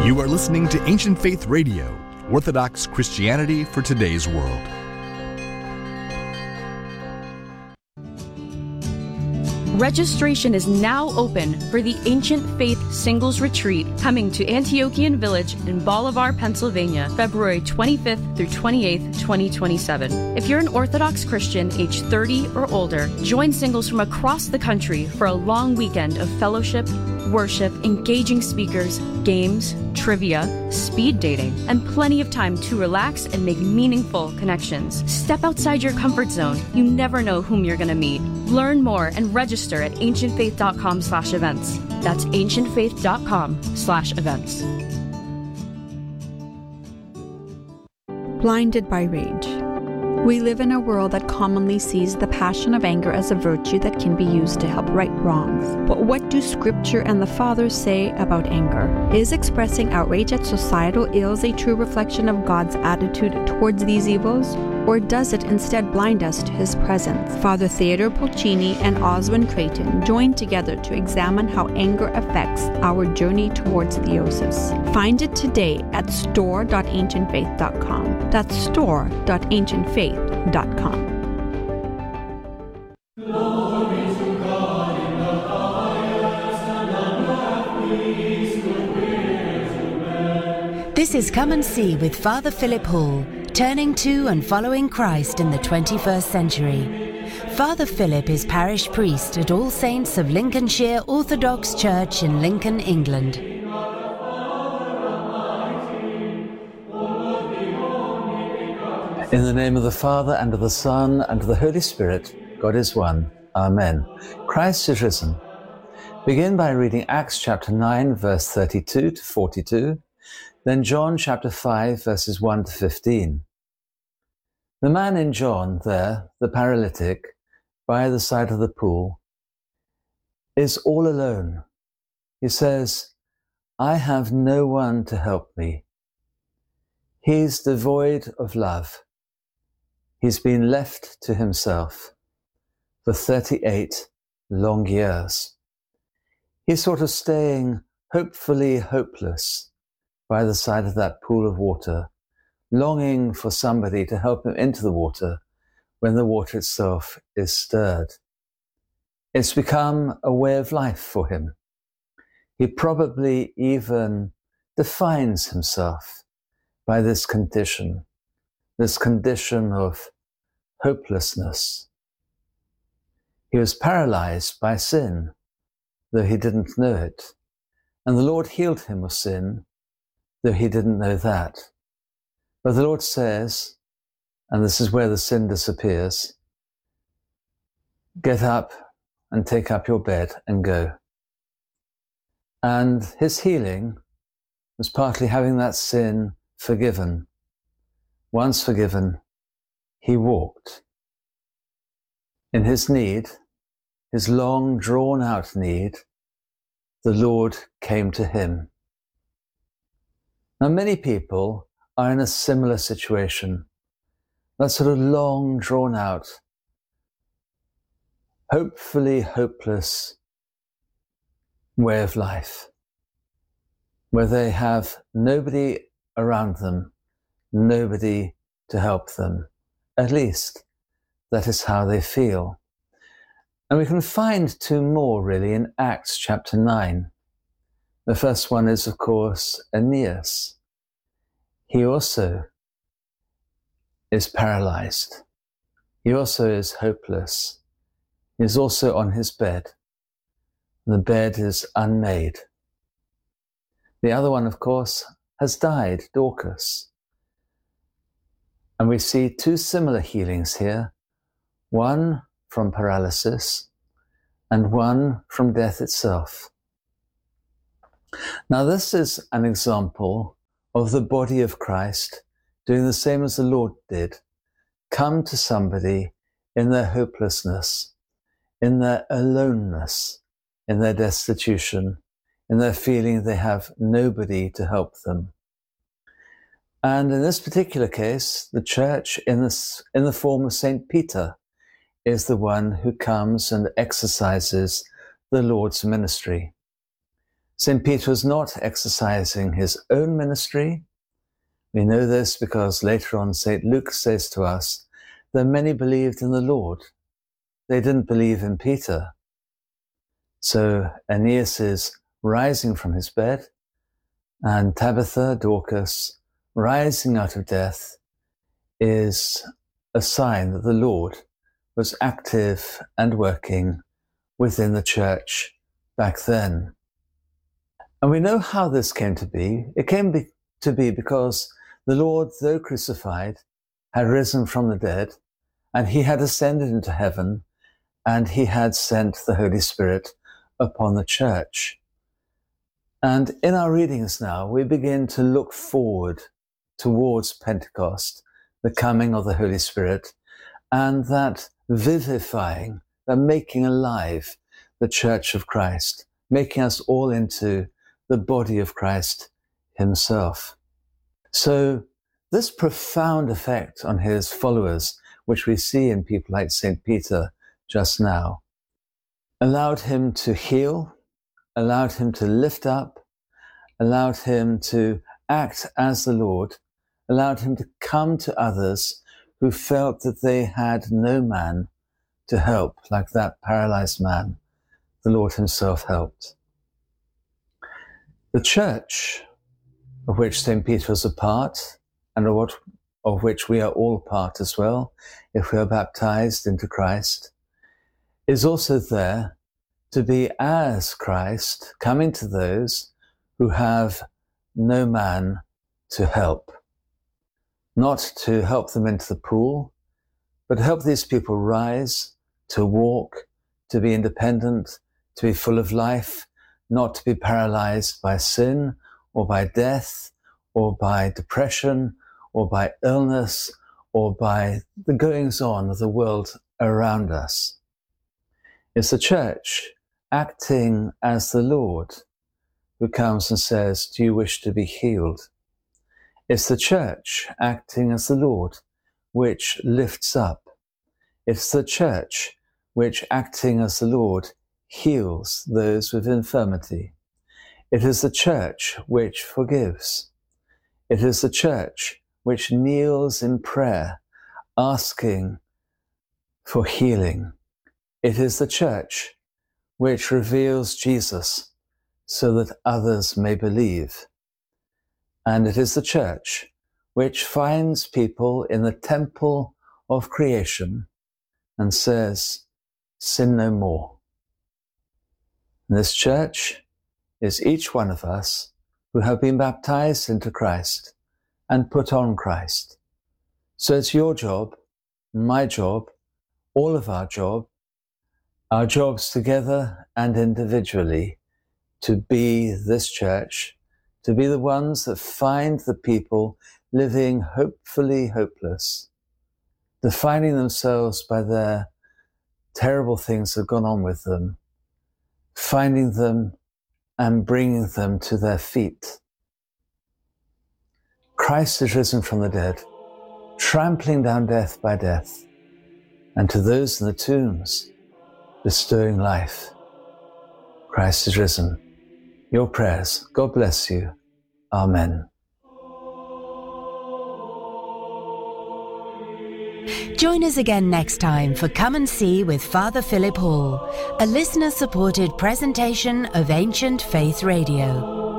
You are listening to Ancient Faith Radio, Orthodox Christianity for today's world. Registration is now open for the Ancient Faith Singles Retreat coming to Antiochian Village in Bolivar, Pennsylvania, February 25th through 28th, 2027. If you're an Orthodox Christian age 30 or older, join singles from across the country for a long weekend of fellowship, worship, engaging speakers, games, trivia, speed dating, and plenty of time to relax and make meaningful connections. Step outside your comfort zone. You never know whom you're going to meet. Learn more and register at ancientfaith.com/events. That's ancientfaith.com/events. Blinded by rage. We live in a world that commonly sees the passion of anger as a virtue that can be used to help right wrongs. But what do Scripture and the Fathers say about anger? Is expressing outrage at societal ills a true reflection of God's attitude towards these evils? Or does it instead blind us to His presence? Father Theodore Pulcini and Oswin Creighton joined together to examine how anger affects our journey towards theosis. Find it today at store.ancientfaith.com. That's store.ancientfaith.com. Glory to God in the highest, and on earth peace, goodwill to men. This is Come and See with Father Philip Hall, turning to and following Christ in the 21st century. Father Philip is parish priest at All Saints of Lincolnshire Orthodox Church in Lincoln, England. In the name of the Father, and of the Son, and of the Holy Spirit, God is one. Amen. Christ is risen. Begin by reading Acts chapter 9, verse 32 to 42, then John chapter 5, verses 1 to 15. The man in John there, the paralytic, by the side of the pool, is all alone. He says, "I have no one to help me." He's devoid of love. He's been left to himself for 38 long years. He's sort of staying hopefully hopeless by the side of that pool of water, longing for somebody to help him into the water when the water itself is stirred. It's become a way of life for him. He probably even defines himself by this condition of hopelessness. He was paralyzed by sin, though he didn't know it. And the Lord healed him of sin, though he didn't know that. But the Lord says, and this is where the sin disappears, "Get up and take up your bed and go." And his healing was partly having that sin forgiven. Once forgiven, he walked. In his need, his long drawn-out need, the Lord came to him. Now, many people are in a similar situation, that sort of long drawn-out, hopefully hopeless way of life, where they have nobody around them, nobody to help them. At least that is how they feel. And we can find two more really in Acts chapter 9. The first one is, of course, Aeneas. He also is paralyzed. He also is hopeless. He is also on his bed. The bed is unmade. The other one, of course, has died, Dorcas. And we see two similar healings here, one from paralysis and one from death itself. Now, this is an example of the body of Christ doing the same as the Lord did, come to somebody in their hopelessness, in their aloneness, in their destitution, in their feeling they have nobody to help them. And in this particular case, the church in the form of St. Peter is the one who comes and exercises the Lord's ministry. St. Peter was not exercising his own ministry. We know this because later on St. Luke says to us that many believed in the Lord. They didn't believe in Peter. So Aeneas is rising from his bed, and Tabitha, Dorcas, rising out of death is a sign that the Lord was active and working within the church back then. And we know how this came to be. It came to be because the Lord, though crucified, had risen from the dead, and he had ascended into heaven, and he had sent the Holy Spirit upon the church. And in our readings now, we begin to look forward towards Pentecost, the coming of the Holy Spirit, and that vivifying, that making alive the Church of Christ, making us all into the body of Christ himself. So this profound effect on his followers, which we see in people like St. Peter just now, allowed him to heal, allowed him to lift up, allowed him to act as the Lord, allowed him to come to others who felt that they had no man to help, like that paralyzed man. The Lord himself helped. The church, of which St. Peter was a part, and of which we are all part as well, if we are baptized into Christ, is also there to be as Christ, coming to those who have no man to help. Not to help them into the pool, but help these people rise, to walk, to be independent, to be full of life, not to be paralyzed by sin or by death or by depression or by illness or by the goings on of the world around us. It's the church acting as the Lord who comes and says, "Do you wish to be healed?" It's the church acting as the Lord which lifts up. It's the church which, acting as the Lord, heals those with infirmity. It is the church which forgives. It is the church which kneels in prayer, asking for healing. It is the church which reveals Jesus so that others may believe. And it is the church which finds people in the temple of creation and says, "Sin no more." And this church is each one of us who have been baptized into Christ and put on Christ. So it's your job, my job, all of our jobs together and individually, to be this church, to be the ones that find the people living hopefully hopeless, defining themselves by their terrible things that have gone on with them, finding them and bringing them to their feet. Christ is risen from the dead, trampling down death by death, and to those in the tombs, bestowing life. Christ is risen. Your prayers. God bless you. Amen. Join us again next time for Come and See with Father Philip Hall, a listener-supported presentation of Ancient Faith Radio.